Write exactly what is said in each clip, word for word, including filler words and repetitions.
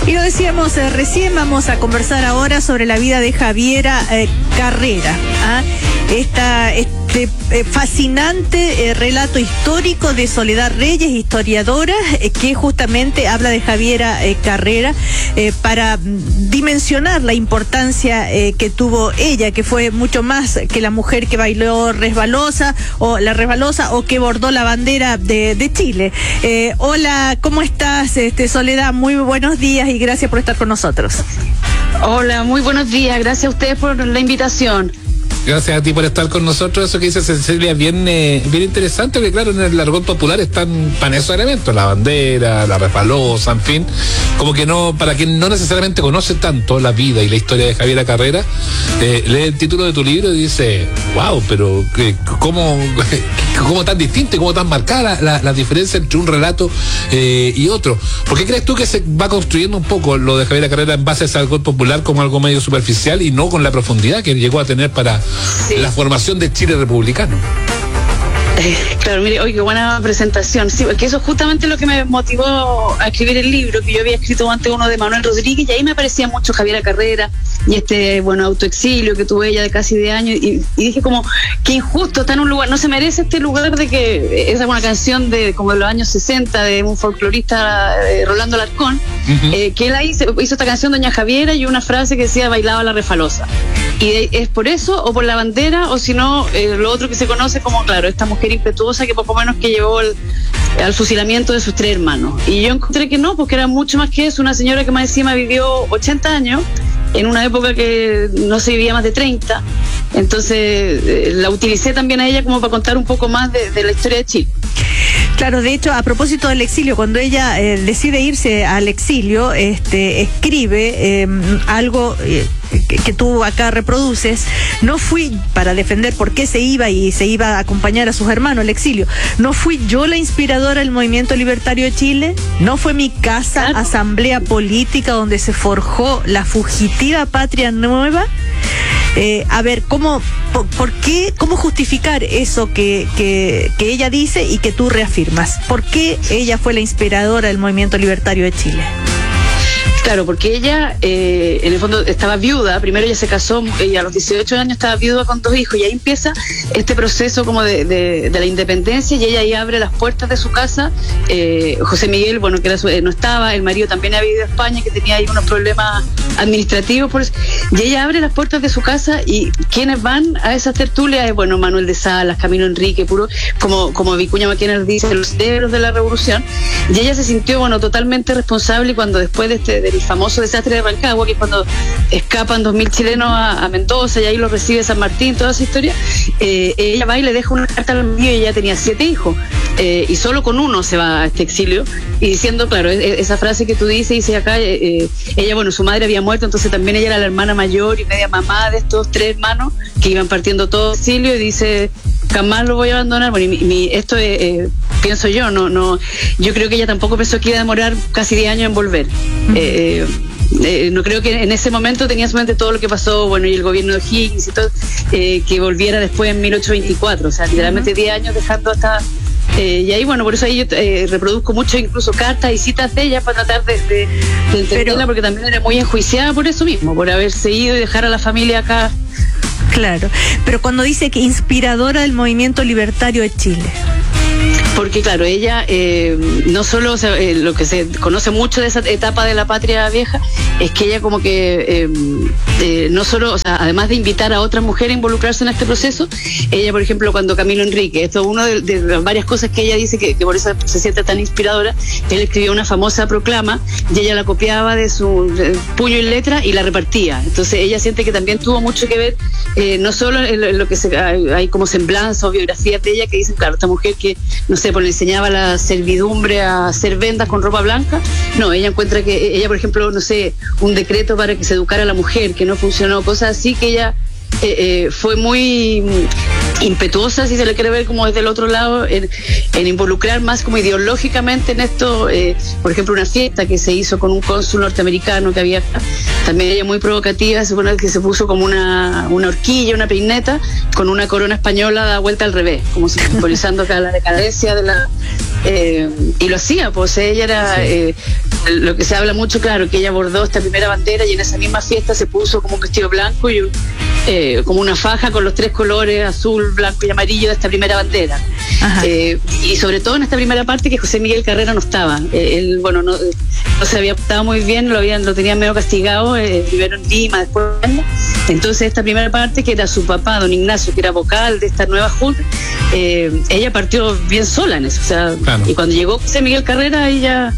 Y lo decíamos eh, recién, vamos a conversar ahora sobre la vida de Javiera eh, Carrera. ¿ah? Esta, este eh, fascinante eh, relato histórico de Soledad Reyes, historiadora, eh, que justamente habla de Javiera eh, Carrera eh, para dimensionar la importancia eh, que tuvo ella, que fue mucho más que la mujer que bailó resbalosa o la resbalosa o que bordó la bandera de, de Chile. Eh, hola, ¿cómo estás, este, Soledad? Muy buenos días y gracias por estar con nosotros. Hola, muy buenos días. Gracias a ustedes por la invitación. Gracias a ti por estar con nosotros. Eso que dice Cecilia es bien, eh, bien interesante, porque claro, en el argot popular están para esos elementos, la bandera, la resbalosa, en fin, como que no, para quien no necesariamente conoce tanto la vida y la historia de Javiera Carrera, eh, lee el título de tu libro y dice, wow, pero eh, cómo, cómo tan distinta y cómo tan marcada la, la, la diferencia entre un relato eh, y otro. ¿Por qué crees tú que se va construyendo un poco lo de Javiera Carrera en base a ese argot popular como algo medio superficial y no con la profundidad que llegó a tener para sí. la formación de Chile republicano? Eh, claro, mire, oye, qué buena presentación. Sí, porque eso es justamente lo que me motivó a escribir el libro, que yo había escrito antes uno de Manuel Rodríguez, y ahí me aparecía mucho Javiera Carrera y este, bueno, autoexilio que tuvo ella de casi de años, y, y dije como, qué injusto, está en un lugar, no se merece este lugar de que, esa es una canción de como de los años sesenta, de un folclorista, eh, Rolando Alarcón, uh-huh. eh, que él ahí hizo, hizo esta canción Doña Javiera y una frase que decía, bailaba la refalosa. Y es por eso, o por la bandera, o si no, eh, lo otro que se conoce como, claro, esta mujer impetuosa que poco menos que llevó el, al fusilamiento de sus tres hermanos. Y yo encontré que no, porque era mucho más que eso, una señora que más encima vivió ochenta años, en una época que no se vivía más de treinta, entonces eh, la utilicé también a ella como para contar un poco más de, de la historia de Chile. Claro, de hecho, a propósito del exilio, cuando ella eh, decide irse al exilio, este, escribe eh, algo eh, que, que tú acá reproduces. No fui, para defender por qué se iba y se iba a acompañar a sus hermanos al exilio, no fui yo la inspiradora del movimiento libertario de Chile, no fue mi casa, claro. asamblea política donde se forjó la fugitiva patria nueva. Eh, a ver, ¿cómo, por, por qué, cómo justificar eso que, que, que ella dice y que tú reafirmas? ¿Por qué ella fue la inspiradora del movimiento libertario de Chile? Claro, porque ella, eh, en el fondo, estaba viuda. Primero ella se casó y a los dieciocho años estaba viuda con dos hijos, y ahí empieza este proceso como de, de, de la independencia, y ella ahí abre las puertas de su casa. Eh, José Miguel, bueno, que era su, eh, no estaba, el marido también había ido a España, que tenía ahí unos problemas administrativos, por eso, y ella abre las puertas de su casa, y quienes van a esas tertulias es, bueno, Manuel de Salas, Camilo Enrique, puro, como, como Vicuña Maquena dice, los cerebros de la revolución, y ella se sintió, bueno, totalmente responsable, y cuando después de este, del famoso desastre de Rancagua, que es cuando escapan dos mil chilenos a, a Mendoza, y ahí los recibe San Martín, toda esa historia, eh, ella va y le deja una carta al marido, y ella tenía siete hijos, eh, y solo con uno se va a este exilio, y diciendo, claro, esa frase que tú dices, dice acá, eh, ella, bueno, su madre había muerto, entonces también ella era la hermana mayor y media mamá de estos tres hermanos que iban partiendo todo el exilio, y dice, jamás lo voy a abandonar. Bueno, y mi, mi, esto es, eh, pienso yo, no, no, yo creo que ella tampoco pensó que iba a demorar casi diez años en volver. Uh-huh. eh, eh, no creo que en ese momento tenía su mente todo lo que pasó, bueno, y el gobierno de Higgins y todo, eh, que volviera después en mil ochocientos veinticuatro, o sea, literalmente diez años dejando hasta... Eh, y ahí, bueno, por eso ahí yo eh, reproduzco mucho, incluso cartas y citas de ella para tratar de, de, de entenderla, pero, porque también era muy enjuiciada por eso mismo, por haberse ido y dejar a la familia acá. Claro, pero cuando dice que inspiradora del movimiento libertario de Chile... Porque claro, ella eh, no solo, o sea, eh, lo que se conoce mucho de esa etapa de la patria vieja es que ella como que eh, eh, no solo, o sea, además de invitar a otras mujeres a involucrarse en este proceso, ella, por ejemplo, cuando Camilo Enrique, esto es una de, de las varias cosas que ella dice que, que por eso se siente tan inspiradora, él escribió una famosa proclama y ella la copiaba de su de puño y letra y la repartía. Entonces ella siente que también tuvo mucho que ver, eh, no solo en lo, en lo que se, hay, hay como semblanza o biografías de ella que dicen, claro, esta mujer que, no sé, pues le enseñaba la servidumbre a hacer vendas con ropa blanca. No, ella encuentra que ella, por ejemplo, no sé, un decreto para que se educara a la mujer, que no funcionó, cosas así, que ella eh, eh, fue muy impetuosa, si se le quiere ver como desde el otro lado, en, en involucrar más como ideológicamente en esto, eh, por ejemplo, una fiesta que se hizo con un cónsul norteamericano que había acá, también ella muy provocativa, se supone que se puso como una, una horquilla, una peineta, con una corona española da vuelta al revés, como simbolizando acá la decadencia de la... Eh, y lo hacía, pues ella era... Sí. Eh, lo que se habla mucho, claro, que ella bordó esta primera bandera y en esa misma fiesta se puso como un vestido blanco y eh, como una faja con los tres colores, azul, blanco y amarillo de esta primera bandera. Eh, y sobre todo en esta primera parte que José Miguel Carrera no estaba. Eh, él, bueno, no, no se había portado muy bien, lo habían, lo tenían medio castigado, eh, primero en Lima, después en... Entonces esta primera parte, que era su papá, don Ignacio, que era vocal de esta nueva junta, eh, ella partió bien sola en eso. O sea, claro. Y cuando llegó José Miguel Carrera, ella...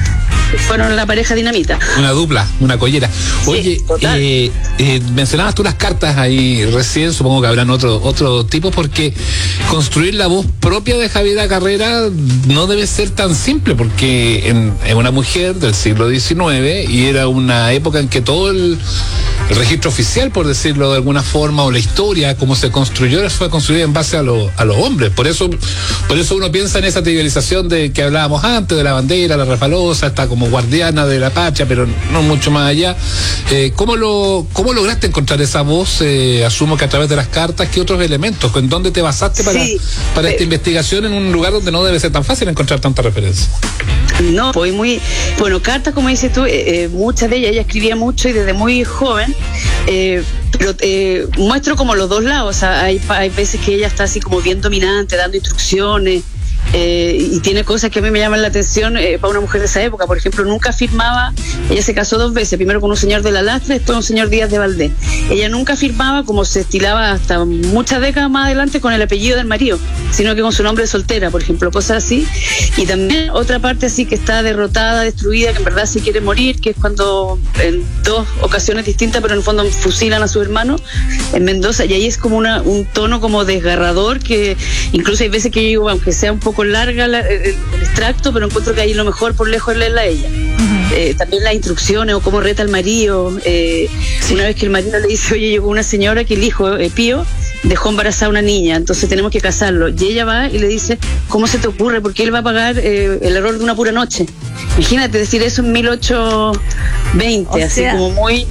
fueron la pareja dinamita. Una dupla, una collera. Oye, sí, eh, eh, mencionabas tú las cartas ahí recién, supongo que habrán otro, otro tipo, porque construir la voz propia de Javiera Carrera no debe ser tan simple, porque en, en una mujer del siglo diecinueve, y era una época en que todo el, el registro oficial, por decirlo de alguna forma, o la historia, como se construyó, fue construida en base a, lo, a los hombres. Por eso, por eso uno piensa en esa trivialización de que hablábamos antes, de la bandera, la refalosa, está como guardiana de la patria, pero no mucho más allá. Eh, ¿cómo, lo, ¿Cómo lograste encontrar esa voz? Eh, asumo que a través de las cartas. ¿Qué otros elementos? ¿En dónde te basaste para, sí, para esta eh, investigación en un lugar donde no debe ser tan fácil encontrar tanta referencia? No, pues muy... Bueno, cartas, como dices tú, eh, eh, muchas de ellas, ella escribía mucho y desde muy joven, eh, pero eh, muestro como los dos lados. O sea, hay, hay veces que ella está así como bien dominante, dando instrucciones, Eh, y tiene cosas que a mí me llaman la atención eh, para una mujer de esa época. Por ejemplo, nunca firmaba, ella se casó dos veces, primero con un señor de la Lastra, después un señor Díaz de Valdés. Ella nunca firmaba, como se estilaba hasta muchas décadas más adelante, con el apellido del marido, sino que con su nombre de soltera, por ejemplo, cosas así. Y también otra parte así que está derrotada, destruida, que en verdad se quiere morir, que es cuando en dos ocasiones distintas, pero en el fondo fusilan a su hermano en Mendoza, y ahí es como una, un tono como desgarrador, que incluso hay veces que yo digo, aunque sea un poco larga la, el, el extracto, pero encuentro que ahí lo mejor por lejos es leerla a ella. Uh-huh. Eh, también las instrucciones o cómo reta al marido. Eh, sí. Una vez que el marido le dice, oye, llegó una señora que el hijo, eh, Pío, dejó embarazada a una niña, entonces tenemos que casarlo. Y ella va y le dice, ¿cómo se te ocurre? Porque él va a pagar eh, el error de una pura noche. Imagínate decir eso en mil ochocientos veinte, o así sea... como muy...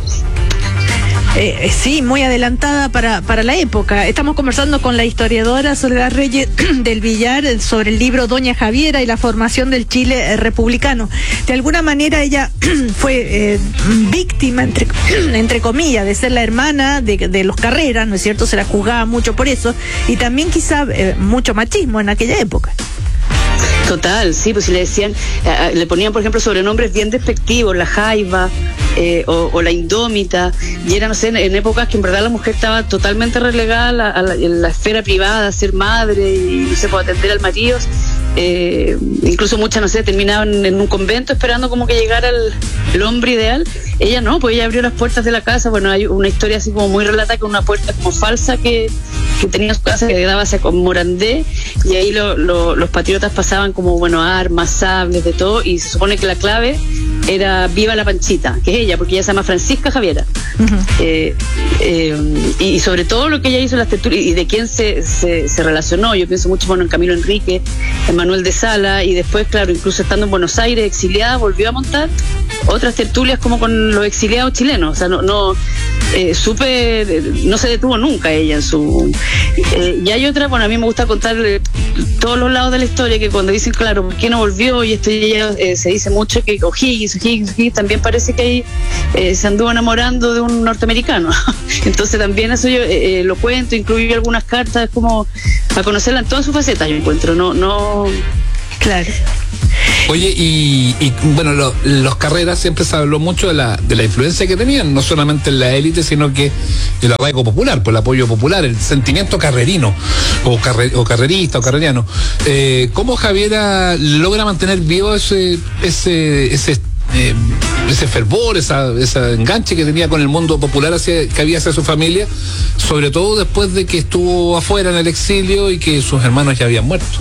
Eh, sí, muy adelantada para, para la época. Estamos conversando con la historiadora Soledad Reyes del Villar sobre el libro Doña Javiera y la formación del Chile republicano. De alguna manera ella fue eh, víctima, entre, entre comillas, de ser la hermana de, de los Carreras, ¿no es cierto? Se la juzgaba mucho por eso, y también quizá eh, mucho machismo en aquella época. Total, sí, pues si le decían, eh, le ponían por ejemplo sobrenombres bien despectivos, la Jaiba eh, o, o la Indómita, y era, no sé, en, en épocas que en verdad la mujer estaba totalmente relegada a la, a la, en la esfera privada, a ser madre y no sé, puede atender al marido. Eh, incluso muchas, no sé, terminaban en un convento esperando como que llegara el, el hombre ideal. Ella no, pues ella abrió las puertas de la casa. Bueno, hay una historia así como muy relatada, con una puerta como falsa que, que tenía su casa, que daba hacia con Morandé, y ahí lo, lo, los patriotas pasaban como, bueno, armas, sables, de todo, y se supone que la clave era Viva la Panchita, que es ella, porque ella se llama Francisca Javiera. Uh-huh. eh, eh, y sobre todo lo que ella hizo en las tertulias y de quién se, se, se relacionó, yo pienso mucho, bueno, en Camilo Enrique, en Manuel de Sala, y después, claro, incluso estando en Buenos Aires exiliada, volvió a montar otras tertulias como con los exiliados chilenos. O sea, no, no eh, supe, no se detuvo nunca ella en su... Eh, y hay otra, bueno, a mí me gusta contar eh, todos los lados de la historia, que cuando dicen, claro, ¿por qué no volvió? Y esto ya eh, se dice mucho que O'Higgins, O'Higgins, O'Higgins, también parece que ahí eh, se anduvo enamorando de un norteamericano. Entonces también eso yo eh, lo cuento, incluyo algunas cartas como para conocerla en todas sus facetas, yo encuentro, no, no... Claro. Oye, y, y bueno, lo, los Carreras siempre se habló mucho de la, de la influencia que tenían, no solamente en la élite, sino que el arraigo popular, por el apoyo popular, el sentimiento carrerino, o, carre, o carrerista, o carreriano. Eh, ¿Cómo Javiera logra mantener vivo ese, ese, ese Eh, ese fervor, esa, ese enganche que tenía con el mundo popular hacia, que había hacia su familia, sobre todo después de que estuvo afuera en el exilio y que sus hermanos ya habían muerto?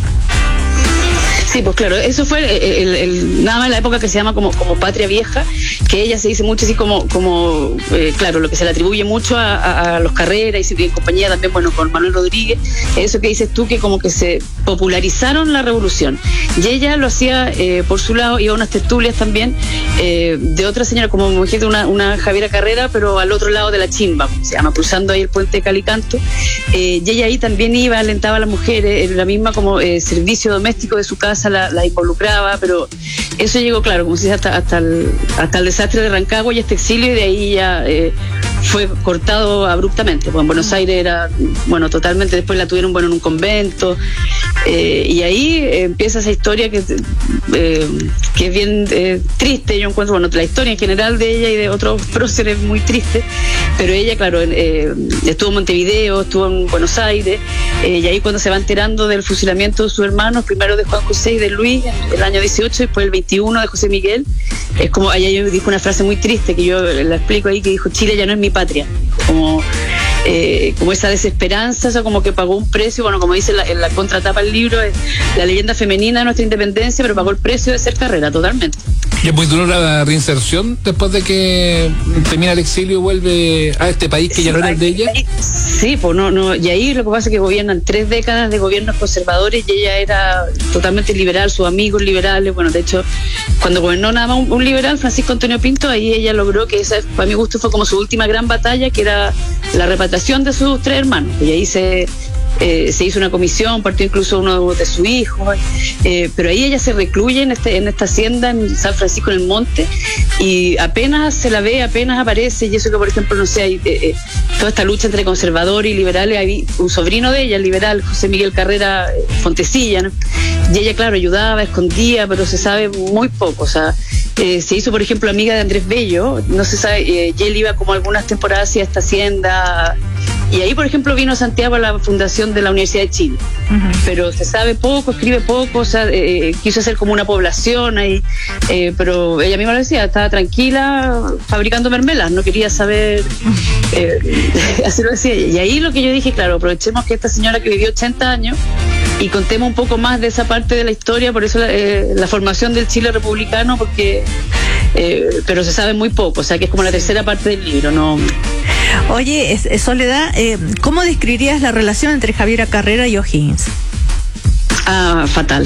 Sí, pues claro, eso fue el, el, el, nada más en la época que se llama como, como Patria Vieja, que ella se dice mucho así como, como eh, claro, lo que se le atribuye mucho a, a, a los Carreras y en compañía también, bueno, con Manuel Rodríguez, eso que dices tú, que como que se popularizaron la revolución. Y ella lo hacía eh, por su lado, iba a unas tertulias también eh, de otra señora, como me dijiste, una, una Javiera Carrera, pero al otro lado de la Chimba, se llama, cruzando ahí el puente de Calicanto, eh, y ella ahí también iba, alentaba a las mujeres, en la misma como eh, servicio doméstico de su casa, casa la, la involucraba, pero eso llegó, claro, como se dice, hasta, hasta, el, hasta el desastre de Rancagua y este exilio, y de ahí ya eh, fue cortado abruptamente. Pues en Buenos Aires era, bueno, totalmente, después la tuvieron, bueno, en un convento, eh, y ahí eh, empieza esa historia que, eh, que es bien eh, triste. Yo encuentro, bueno, la historia en general de ella y de otros próceres muy triste, pero ella, claro, eh, estuvo en Montevideo, estuvo en Buenos Aires, eh, y ahí cuando se va enterando del fusilamiento de sus hermanos, primero de Juan José y de Luis, en el año dieciocho, después el veintiuno de José Miguel, es como, ella dijo una frase muy triste que yo la explico ahí, que dijo: Chile ya no es mi patria, como, eh, como esa desesperanza, o sea, como que pagó un precio, bueno, como dice la, en la contratapa del libro, es la leyenda femenina de nuestra independencia, pero pagó el precio de ser carrera, totalmente. Y es muy duro la reinserción después de que termina el exilio y vuelve a este país que sí, ya no era el de ella. Sí, pues no, no, y ahí lo que pasa es que gobiernan tres décadas de gobiernos conservadores y ella era totalmente liberal, sus amigos liberales. Bueno, de hecho, cuando gobernó nada más un, un liberal, Francisco Antonio Pinto, ahí ella logró que esa, para mi gusto, fue como su última gran batalla, que era la repatriación de sus tres hermanos. Y ahí se Eh, se hizo una comisión, partió incluso uno de sus hijos, eh, pero ahí ella se recluye en, este, en esta hacienda en San Francisco, en el Monte, y apenas se la ve, apenas aparece. Y eso que, por ejemplo, no sé, hay, eh, toda esta lucha entre conservadores y liberales, hay un sobrino de ella, el liberal José Miguel Carrera Fontecilla, ¿no? Y ella, claro, ayudaba, escondía, pero se sabe muy poco. O sea, eh, se hizo, por ejemplo, amiga de Andrés Bello, no se sabe, eh, y él iba como algunas temporadas hacia esta hacienda. Y ahí, por ejemplo, vino Santiago a la fundación de la Universidad de Chile. Uh-huh. Pero se sabe poco, escribe poco, o sea, eh, quiso hacer como una población ahí, eh, pero ella misma lo decía, estaba tranquila fabricando mermelas, no quería saber, eh, así lo decía. Y ahí lo que yo dije, claro, aprovechemos que esta señora que vivió ochenta años y contemos un poco más de esa parte de la historia, por eso la, eh, la formación del Chile republicano, porque eh, pero se sabe muy poco, o sea que es como la tercera parte del libro, ¿no? Oye, es, es Soledad, eh, ¿cómo describirías la relación entre Javiera Carrera y O'Higgins? Ah, fatal.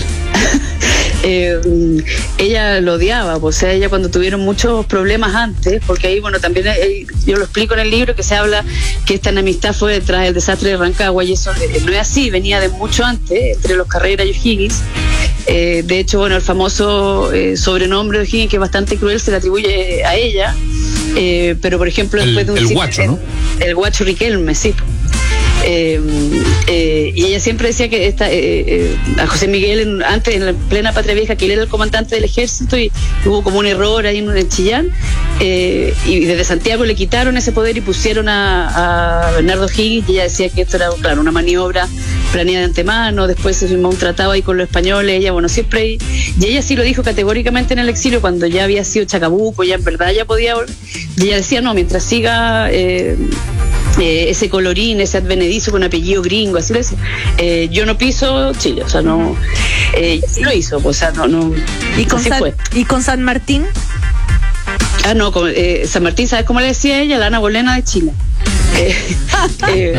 eh, ella lo odiaba, o sea, ella cuando tuvieron muchos problemas antes, porque ahí, bueno, también eh, yo lo explico en el libro, que se habla que esta enemistad fue tras el desastre de Rancagua, y eso eh, no es así, venía de mucho antes, entre los Carrera y O'Higgins. Eh, de hecho, bueno, el famoso eh, sobrenombre de O'Higgins, que es bastante cruel, se le atribuye a ella. Eh, pero por ejemplo el, después de un el ciclo, guacho, ¿no? El, el guacho Riquelme, sí. Eh, eh, y ella siempre decía que esta, eh, eh, a José Miguel en, antes, en la plena Patria Vieja, que él era el comandante del ejército y hubo como un error ahí en Chillán, eh, y desde Santiago le quitaron ese poder y pusieron a, a Bernardo O'Higgins, y ella decía que esto era, claro, una maniobra planeada de antemano. Después se firmó un tratado ahí con los españoles, ella, bueno, siempre, y ella sí lo dijo categóricamente en el exilio, cuando ya había sido Chacabuco, ya en verdad ya podía, y ella decía, no, mientras siga eh, eh, ese colorín, ese advenedizo con apellido gringo, así lo decía, eh, yo no piso Chile, o sea, no, eh, así lo hizo, o sea, no, no, ¿Y con, San, ¿y con San Martín? Ah, no, con, eh, San Martín, ¿sabes cómo le decía ella? La Ana Bolena de Chile. Eh, eh,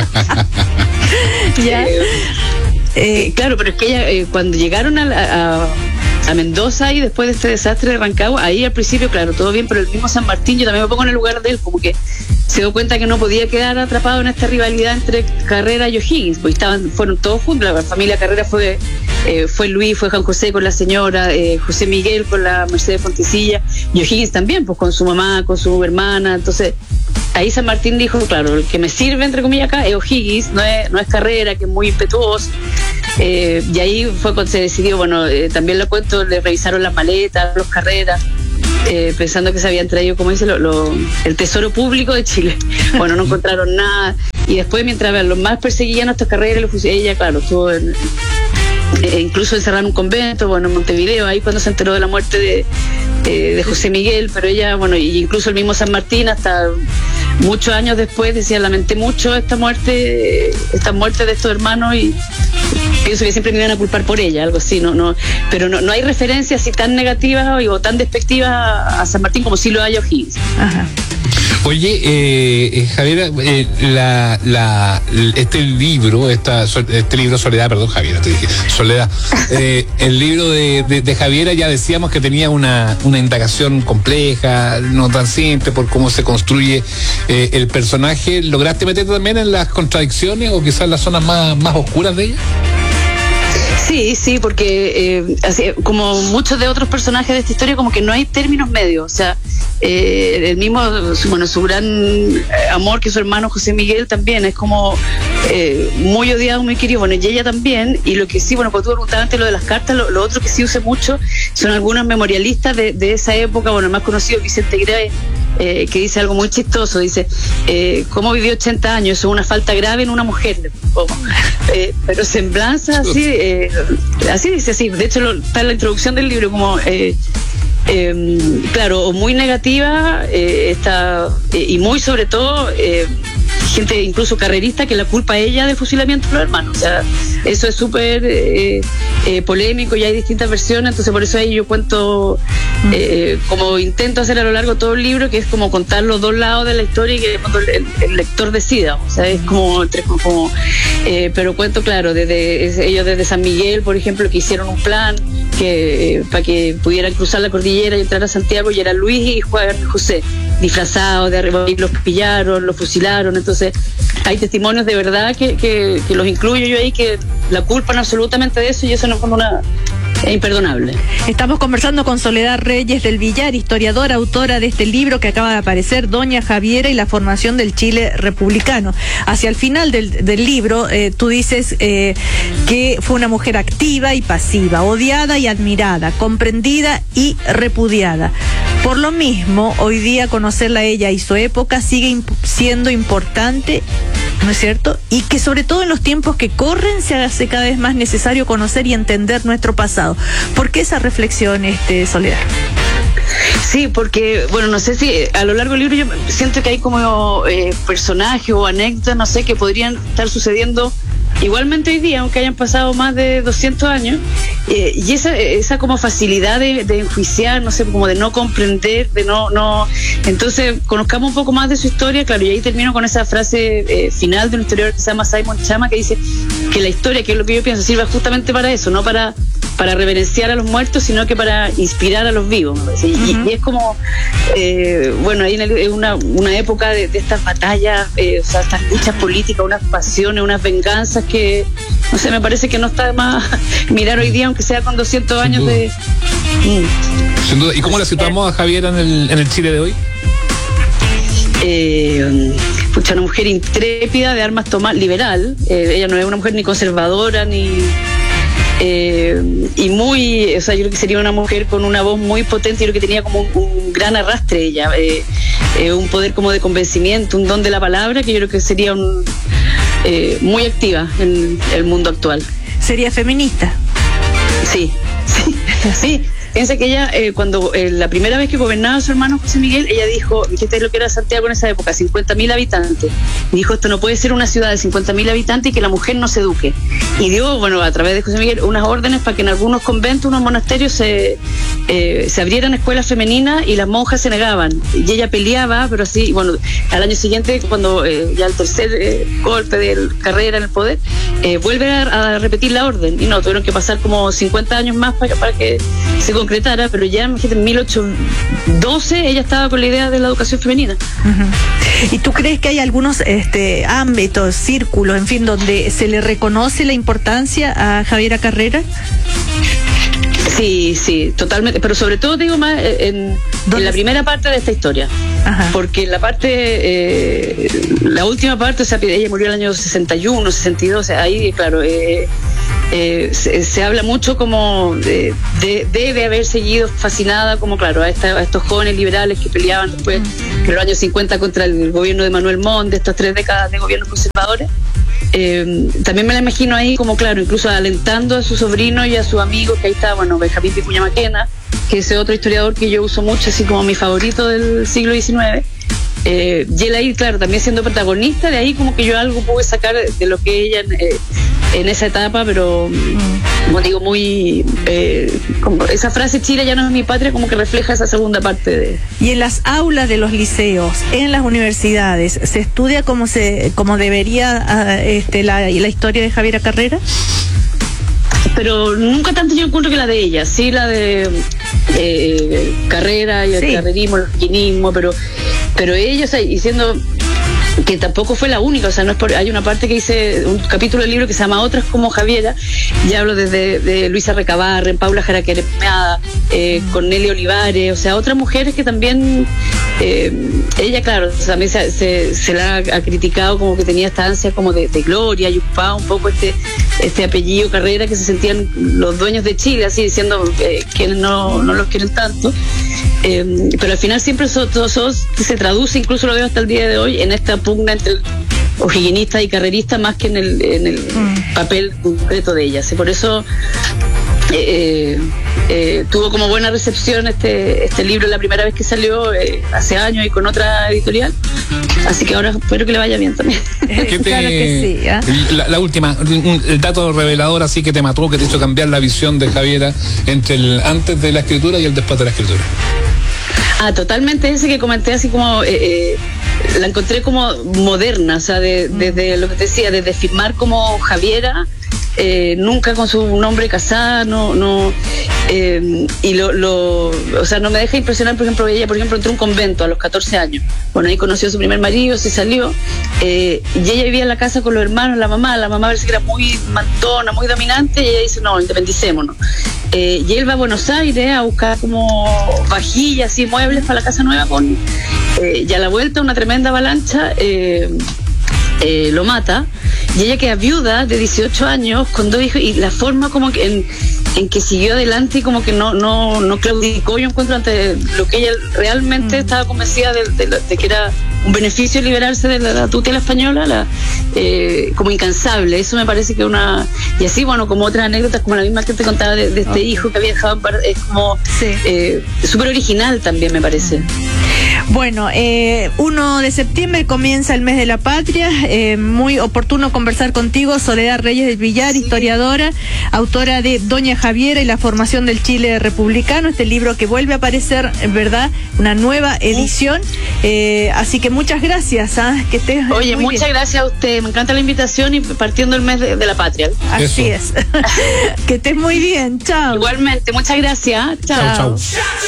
ya. Eh, eh, claro, pero es que ella, eh, cuando llegaron a, a, a Mendoza y después de este desastre de Rancagua, ahí al principio, claro, todo bien, pero el mismo San Martín, yo también me pongo en el lugar de él, como que se dio cuenta que no podía quedar atrapado en esta rivalidad entre Carrera y O'Higgins, porque estaban, fueron todos juntos. La familia Carrera fue eh, fue Luis, fue Juan José con la señora, eh, José Miguel con la Mercedes Fontecilla, y O'Higgins también, pues con su mamá, con su hermana. Entonces ahí San Martín dijo, claro, el que me sirve, entre comillas, acá es O'Higgins, no es, no es Carrera, que es muy impetuoso. Eh, y ahí fue cuando se decidió, bueno, eh, también lo cuento, le revisaron las maletas, los Carreras, eh, pensando que se habían traído, como dice, lo, lo, el tesoro público de Chile. Bueno, no encontraron nada. Y después, mientras los más perseguían a estas Carreras, ella, claro, estuvo en, eh, incluso encerrada en un convento, bueno, en Montevideo, ahí cuando se enteró de la muerte de, eh, de José Miguel, pero ella, bueno, y incluso el mismo San Martín, hasta muchos años después, decía, lamenté mucho esta muerte, esta muerte de estos hermanos, y pienso que siempre me iban a culpar por ella, algo así, no, no, pero no, no hay referencias así tan negativas o tan despectivas a San Martín como sí lo hay a O'Higgins. Ajá. Oye, eh, Javiera, eh, la, la, este libro, esta, este libro Soledad, perdón, Javiera, te dije, Soledad, eh, el libro de, de, de Javiera, ya decíamos que tenía una, una indagación compleja, no tan simple por cómo se construye eh, el personaje. ¿Lograste meterte también en las contradicciones o quizás las zonas más, más oscuras de ella? Sí, sí, porque eh, así, como muchos de otros personajes de esta historia, como que no hay términos medios. O sea, eh, el mismo, bueno, su gran amor, que su hermano José Miguel también es como eh, muy odiado, muy querido. Bueno, y ella también. Y lo que sí, bueno, cuando tú preguntabas antes lo de las cartas, lo, lo otro que sí use mucho son algunos memorialistas de, de esa época. Bueno, el más conocido, Vicente Gray, eh, que dice algo muy chistoso. Dice, eh, ¿cómo vivió ochenta años? Eso es una falta grave en una mujer. Oh, eh, pero semblanza así... Eh, así dice, así, de hecho lo, está en la introducción del libro como eh, eh, claro, muy negativa eh, está, eh, y muy sobre todo eh, gente incluso carrerista que la culpa a ella del fusilamiento de los hermanos. O sea, eso es súper eh, eh, polémico y hay distintas versiones, entonces por eso ahí yo cuento eh, como intento hacer a lo largo todo el libro, que es como contar los dos lados de la historia y que cuando el, el lector decida. O sea, es como, como eh, pero cuento, claro, desde ellos desde San Miguel, por ejemplo, que hicieron un plan que eh, para que pudieran cruzar la cordillera y entrar a Santiago, y era Luis y Juan José disfrazados de arriba, y los pillaron, los fusilaron. Entonces hay testimonios de verdad que, que, que los incluyo yo ahí, que la culpan absolutamente de eso, y eso no es como una... es imperdonable. Estamos conversando con Soledad Reyes del Villar, historiadora, autora de este libro que acaba de aparecer, Doña Javiera y la formación del Chile republicano. Hacia el final del, del libro, eh, tú dices eh, que fue una mujer activa y pasiva, odiada y admirada, comprendida y repudiada. Por lo mismo, hoy día conocerla a ella y su época sigue imp- siendo importante, ¿no es cierto? Y que sobre todo en los tiempos que corren se hace cada vez más necesario conocer y entender nuestro pasado. ¿Por qué esa reflexión, este, Soledad? Sí, porque, bueno, no sé si a lo largo del libro yo siento que hay como eh, personajes o anécdotas, no sé, que podrían estar sucediendo igualmente hoy día, aunque hayan pasado más de doscientos años, eh, y esa esa como facilidad de, de enjuiciar, no sé, como de no comprender, de no, no, entonces conozcamos un poco más de su historia, claro, y ahí termino con esa frase eh, final de un historiador que se llama Simon Chama, que dice que la historia, que es lo que yo pienso, sirve justamente para eso, no para para reverenciar a los muertos, sino que para inspirar a los vivos. ¿Sí? Uh-huh. y, y es como, eh, bueno, ahí es una, una época de, de estas batallas, eh, o sea, estas luchas políticas, unas pasiones, unas venganzas que, no sé, me parece que no está de más mirar hoy día, aunque sea con doscientos años Sin de... Mm. Sin duda. ¿Y cómo la situamos a Javiera en el, en el Chile de hoy? Eh, pucha, una mujer intrépida, de armas tomadas, liberal. Eh, ella no es una mujer ni conservadora, ni... Eh, y muy, o sea, yo creo que sería una mujer con una voz muy potente, yo creo que tenía como un, un gran arrastre ella, eh, eh, un poder como de convencimiento, un don de la palabra, que yo creo que sería un, eh, muy activa en el mundo actual. ¿Sería feminista? Sí, sí, sí. Piensa que ella, eh, cuando eh, la primera vez que gobernaba su hermano José Miguel, ella dijo, fíjate lo que era Santiago en esa época, cincuenta mil habitantes. Dijo, esto no puede ser una ciudad de cincuenta mil habitantes y que la mujer no se eduque. Y dio, bueno, a través de José Miguel, unas órdenes para que en algunos conventos, unos monasterios, se, eh, se abrieran escuelas femeninas, y las monjas se negaban. Y ella peleaba, pero así, bueno, al año siguiente, cuando eh, ya el tercer eh, golpe de carrera en el poder, eh, vuelve a, a repetir la orden. Y no, tuvieron que pasar como cincuenta años más para, para que se concretara, pero ya en mil ochocientos doce ella estaba con la idea de la educación femenina. Uh-huh. ¿Y tú crees que hay algunos este, ámbitos, círculos, en fin, donde se le reconoce la importancia a Javiera Carrera? Sí, sí, totalmente, pero sobre todo digo más en, en la primera parte de esta historia. Ajá. Porque la parte, eh, la última parte, o sea, ella murió en el año sesenta y uno, sesenta y dos, o sea, ahí, claro, eh, eh, se, se habla mucho como de, de, debe haber seguido fascinada, como claro, a, esta, a estos jóvenes liberales que peleaban después en los años cincuenta contra el gobierno de Manuel Montt, de estas tres décadas de gobiernos conservadores. Eh, también me la imagino ahí como, claro, incluso alentando a su sobrino y a sus amigos, que ahí está, bueno, Benjamín Vicuña Maquena, que es otro historiador que yo uso mucho, así como mi favorito del siglo diecinueve. Eh, y él ahí, claro, también siendo protagonista, de ahí como que yo algo pude sacar de lo que ella eh, en esa etapa, pero mm. como digo, muy eh, como esa frase, Chile ya no es mi patria, como que refleja esa segunda parte de... Y en las aulas de los liceos, en las universidades, ¿se estudia como se como debería uh, este, la, la historia de Javiera Carrera? Pero nunca tanto yo encuentro que la de ella, sí la de eh, carrera y el sí. carrerismo, el alpinismo, pero pero ella, o sea, y siendo que tampoco fue la única, o sea, no es por, hay una parte que dice, un capítulo del libro que se llama Otras como Javiera, y hablo desde de Luisa Recabarren, Paula Jaraquemeada, eh, Cornelia Olivares, o sea, otras mujeres que también, eh, ella, claro, también se, se, se la ha, ha criticado como que tenía esta ansia como de, de gloria, y ocupaba un poco este, este apellido Carrera, que se sentían los dueños de Chile, así diciendo eh, quienes no, no los quieren tanto. Eh, pero al final siempre eso, todo eso se traduce, incluso lo veo hasta el día de hoy, en esta pugna entre el o'higginista y carrerista, más que en el, en el mm. papel concreto de ellas. Y por eso eh, eh, tuvo como buena recepción este, este libro la primera vez que salió, eh, hace años, y con otra editorial. Así que ahora espero que le vaya bien también. ¿Qué te, claro que sí, ¿eh? la, la última, un, el dato revelador así que te mató, que te hizo cambiar la visión de Javiera entre el antes de la escritura y el después de la escritura. Ah, totalmente ese que comenté, así como eh, eh, la encontré como moderna, o sea, de, desde lo que te decía, desde firmar como Javiera, eh, nunca con su nombre casada, no, no, eh, y lo, lo, o sea, no me deja impresionar, por ejemplo, ella, por ejemplo, entró a un convento a los catorce años, bueno, ahí conoció a su primer marido, se salió, eh, y ella vivía en la casa con los hermanos, la mamá, la mamá parece que era muy mantona, muy dominante, y ella dice, no, independicémonos. Eh, y él va a Buenos Aires a buscar como vajillas y muebles para la casa nueva, con eh, y a la vuelta una tremenda avalancha eh, eh, lo mata, y ella queda viuda de dieciocho años con dos hijos, y la forma como que en, en que siguió adelante y como que no no no claudicó, yo encuentro, ante lo que ella realmente mm. estaba convencida de, de, de que era un beneficio liberarse de la, la tutela española, la, eh, como incansable. Eso me parece que una... Y así, bueno, como otras anécdotas, como la misma que te contaba de, de este okay. hijo que había dejado, es como sí. eh, súper original también, me parece. Bueno, eh, primero de septiembre comienza el mes de la patria, eh, muy oportuno conversar contigo, Soledad Reyes del Villar, sí. historiadora, autora de Doña Javiera y la formación del Chile republicano, este libro que vuelve a aparecer, ¿verdad? Una nueva edición, eh, así que muchas gracias, ¿eh? Que estés Oye, muchas bien. Gracias a usted, me encanta la invitación y partiendo el mes de, de la patria. Así Eso. Es. Que estés muy bien, chao. Igualmente, muchas gracias, chao. Chao, chao.